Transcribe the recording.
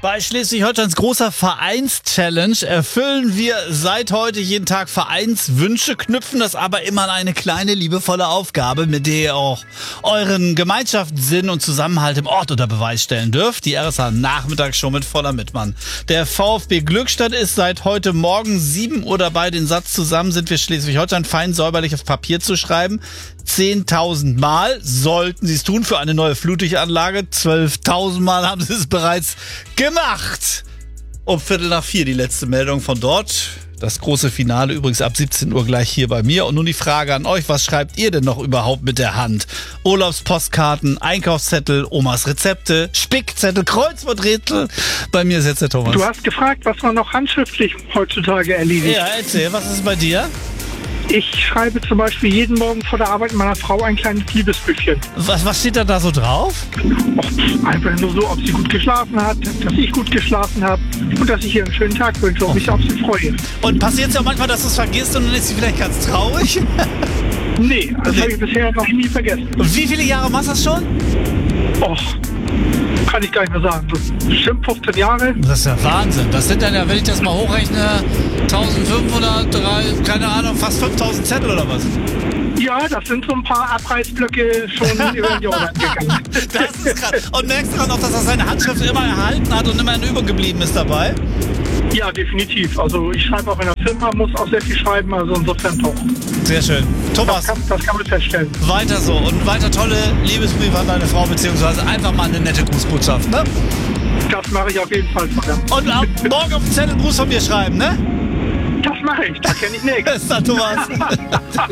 Bei Schleswig-Holsteins großer Vereins-Challenge erfüllen wir seit heute jeden Tag Vereinswünsche, knüpfen das aber immer an eine kleine, liebevolle Aufgabe, mit der ihr auch euren Gemeinschaftssinn und Zusammenhalt im Ort unter Beweis stellen dürft. Die RSA-Nachmittagsshow mit voller Mittmann. Der VfB Glückstadt ist seit heute Morgen 7 Uhr dabei, den Satz "Zusammen sind wir Schleswig-Holstein" fein säuberlich auf Papier zu schreiben. 10.000 Mal sollten sie es tun für eine neue Flutlichtanlage. 12.000 Mal haben sie es bereits gemacht. Um 3:45 die letzte Meldung von dort. Das große Finale übrigens ab 17 Uhr gleich hier bei mir. Und nun die Frage an euch, was schreibt ihr denn noch überhaupt mit der Hand? Urlaubspostkarten, Einkaufszettel, Omas Rezepte, Spickzettel, Kreuzworträtsel. Bei mir ist jetzt der Thomas. Du hast gefragt, was man noch handschriftlich heutzutage erledigt. Ja, erzähl, was ist bei dir? Ich schreibe zum Beispiel jeden Morgen vor der Arbeit meiner Frau ein kleines Liebesbüchchen. Was steht da so drauf? Einfach nur so, ob sie gut geschlafen hat, dass ich gut geschlafen habe und dass ich ihr einen schönen Tag wünsche und mich auf sie freue. Und passiert es ja manchmal, dass du es vergisst und dann ist sie vielleicht ganz traurig? Nee, das habe ich bisher noch nie vergessen. Und wie viele Jahre machst du das schon? Kann ich gar nicht mehr sagen. Bestimmt 15 Jahre. Das ist ja Wahnsinn. Das sind dann ja, wenn ich das mal hochrechne, 1500, keine Ahnung, fast 5000 Zettel oder was? Ja, das sind so ein paar Abreißblöcke schon über den Jordan gegangen. Das ist krass. Und merkst du auch noch, dass er seine Handschrift immer erhalten hat und immer in Übung geblieben ist dabei? Ja, definitiv. Also ich schreibe auch in der Firma, muss auch sehr viel schreiben, also insofern doch. Sehr schön. Thomas, Das kann man feststellen. weiter so und weiter tolle Liebesbriefe an deine Frau, beziehungsweise einfach mal eine nette Grußbotschaft, ne? Das mache ich auf jeden Fall. Und ab morgen auf den Zettel Gruß von mir schreiben, ne? Das mache ich, da kenne ich nichts. Bis dann, Thomas.